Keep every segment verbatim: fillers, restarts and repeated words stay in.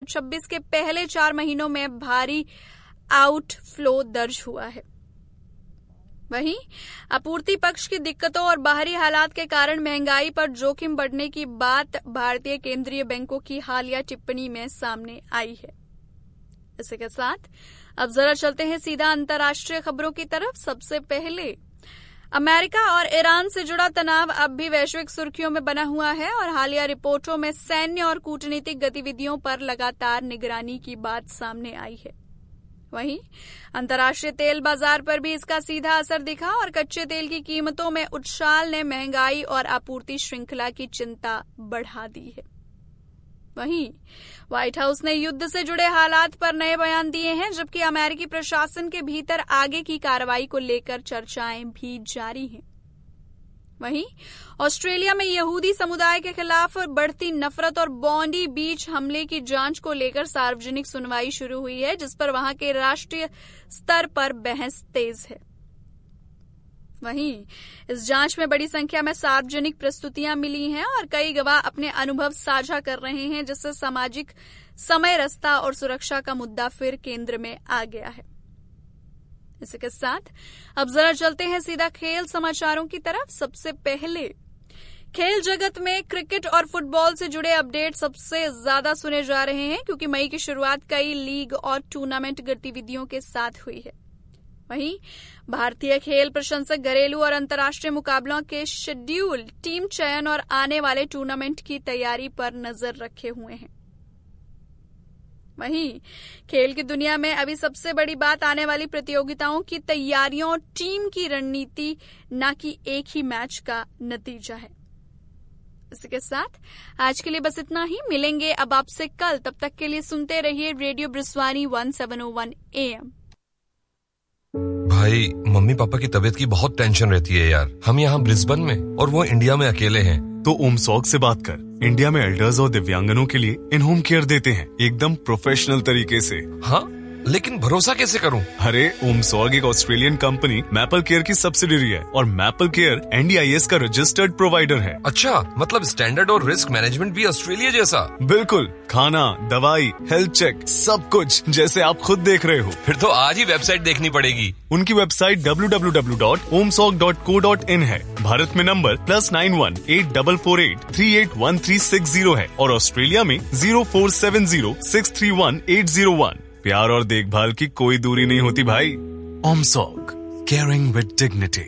छब्बीस के पहले चार महीनों में भारी आउटफ्लो दर्ज हुआ है। वहीं आपूर्ति पक्ष की दिक्कतों और बाहरी हालात के कारण महंगाई पर जोखिम बढ़ने की बात भारतीय केंद्रीय बैंकों की हालिया टिप्पणी में सामने आई है। इसी के साथ अब जरा चलते हैं सीधा अंतर्राष्ट्रीय खबरों की तरफ। सबसे पहले अमेरिका और ईरान से जुड़ा तनाव अब भी वैश्विक सुर्खियों में बना हुआ है और हालिया रिपोर्टों में सैन्य और कूटनीतिक गतिविधियों पर लगातार निगरानी की बात सामने आई है। वहीं अंतर्राष्ट्रीय तेल बाजार पर भी इसका सीधा असर दिखा और कच्चे तेल की कीमतों में उछाल ने महंगाई और आपूर्ति श्रृंखला की चिंता बढ़ा दी है। वहीं व्हाइट हाउस ने युद्ध से जुड़े हालात पर नए बयान दिए हैं, जबकि अमेरिकी प्रशासन के भीतर आगे की कार्रवाई को लेकर चर्चाएं भी जारी हैं। वहीं ऑस्ट्रेलिया में यहूदी समुदाय के खिलाफ बढ़ती नफरत और बॉन्डी बीच हमले की जांच को लेकर सार्वजनिक सुनवाई शुरू हुई है, जिस पर वहां के राष्ट्रीय स्तर पर बहस तेज है। वहीं इस जांच में बड़ी संख्या में सार्वजनिक प्रस्तुतियां मिली हैं और कई गवाह अपने अनुभव साझा कर रहे हैं, जिससे सामाजिक समरसता और सुरक्षा का मुद्दा फिर केंद्र में आ गया है। इसी के साथ अब जरा चलते हैं सीधा खेल समाचारों की तरफ। सबसे पहले खेल जगत में क्रिकेट और फुटबॉल से जुड़े अपडेट सबसे ज्यादा सुने जा रहे हैं, क्योंकि मई की शुरुआत कई लीग और टूर्नामेंट गतिविधियों के साथ हुई है। वहीं भारतीय खेल प्रशंसक घरेलू और अंतर्राष्ट्रीय मुकाबलों के शेड्यूल, टीम चयन और आने वाले टूर्नामेंट की तैयारी पर नजर रखे हुए हैं। वहीं खेल की दुनिया में अभी सबसे बड़ी बात आने वाली प्रतियोगिताओं की तैयारियों और टीम की रणनीति, न कि एक ही मैच का नतीजा है। इसी के साथ आज के लिए बस इतना ही। मिलेंगे अब आपसे कल, तब तक के लिए सुनते रहिए radio ब्रिस्वानी one seven O one A M. भाई, मम्मी पापा की तबीयत की बहुत टेंशन रहती है यार। हम यहाँ ब्रिस्बेन में और वो इंडिया में अकेले हैं। तो ओमसॉग से बात कर। इंडिया में एल्डर्स और दिव्यांगनों के लिए इन होम केयर देते हैं, एकदम प्रोफेशनल तरीके से। हाँ, लेकिन भरोसा कैसे करूं? अरे ओमसॉग एक ऑस्ट्रेलियन कंपनी मैपल केयर की सब्सिडियरी है और maple care N D I S का रजिस्टर्ड प्रोवाइडर है। अच्छा, मतलब स्टैंडर्ड और रिस्क मैनेजमेंट भी ऑस्ट्रेलिया जैसा? बिल्कुल, खाना, दवाई, हेल्थ चेक, सब कुछ जैसे आप खुद देख रहे हो। फिर तो आज ही वेबसाइट देखनी पड़ेगी। उनकी website W W W dot ओमसॉग dot co dot in है। भारत में number plus nine one eight double four eight three eight one three six zero है और ऑस्ट्रेलिया में zero four seven zero six three one eight zero one. प्यार और देखभाल की कोई दूरी नहीं होती भाई। ओमसॉग, केयरिंग विद डिग्निटी।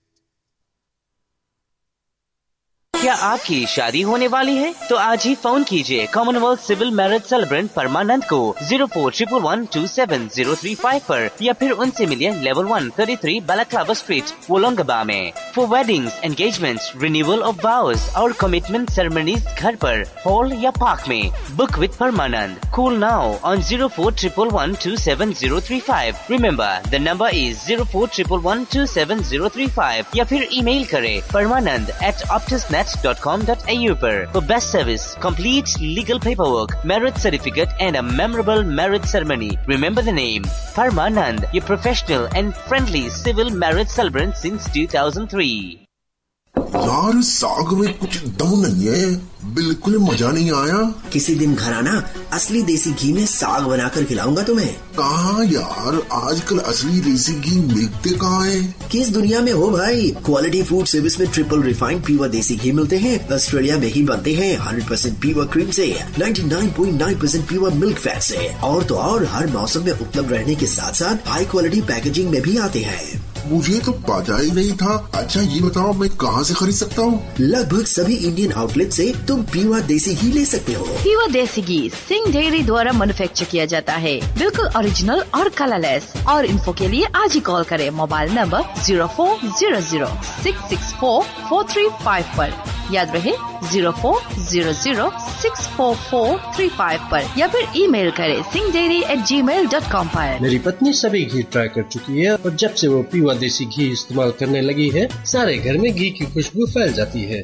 क्या आपकी शादी होने वाली है? तो आज ही फोन कीजिए कॉमनवेल्थ सिविल मैरिज सेलिब्रेंट परमानंद को zero four triple one two seven zero three five पर, या फिर उनसे मिलिए level one thirty three बालाक्लाबा street, वोलोंगबा में। For weddings, engagements, renewal of वाउज और कमिटमेंट सेरेमनीज घर पर, हॉल या पार्क में। Book with Parmanand. Call now on zero four triple one two seven zero three five. Remember the number is zero four triple one two seven zero three five, या फिर email करें परमानंद eight optusnet dot com dot a u पर। For best service, complete legal paperwork, marriage certificate and a memorable marriage ceremony. Remember the name, Parmanand, your professional and friendly civil marriage celebrant since two thousand three. यार साग में कुछ दम नहीं है, बिल्कुल मजा नहीं आया। किसी दिन घर आना, असली देसी घी में साग बनाकर खिलाऊंगा तुम्हें। कहाँ यार, आजकल असली देसी घी मिलते कहाँ है? किस दुनिया में हो भाई। क्वालिटी फूड सर्विस में ट्रिपल रिफाइंड प्योर देसी घी मिलते हैं। ऑस्ट्रेलिया में ही बनते हैं, हंड्रेड परसेंट प्योर क्रीम से, ninety nine point nine percent pure milk fat से। और तो और हर मौसम में उपलब्ध रहने के साथ साथ हाई क्वालिटी पैकेजिंग में भी आते हैं। मुझे तो पता ही नहीं था। अच्छा ये बताओ, मैं कहाँ से खरीद सकता हूँ? लगभग सभी इंडियन आउटलेट से तुम प्योर देसी घी ले सकते हो। प्योर देसी घी सिंह डेयरी द्वारा मैन्युफैक्चर किया जाता है, बिल्कुल ओरिजिनल और कलरलेस। और इन्फो के लिए आज ही कॉल करें mobile number zero four zero zero six six four four three five पर। याद रहे zero four zero zero six four four three five पर, या फिर ईमेल करें सिंह डेयरी एट जी मेल डॉट कॉम पर। मेरी पत्नी सभी घी ट्राई कर चुकी है और जब से वो प्योर देसी घी इस्तेमाल करने लगी है, सारे घर में घी की खुशबू फैल जाती है।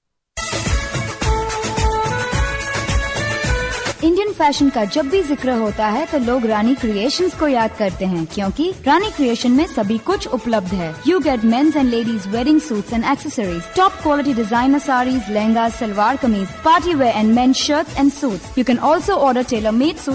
इंडियन फैशन का जब भी जिक्र होता है तो लोग रानी क्रिएशंस को याद करते हैं, क्योंकि रानी क्रिएशन में सभी कुछ उपलब्ध है। You get mains and ladies wedding suits and accessories, top quality designer saris, lehenga, salwar kameez, party wear and mains shirts and suits. You can also order tailor-made suits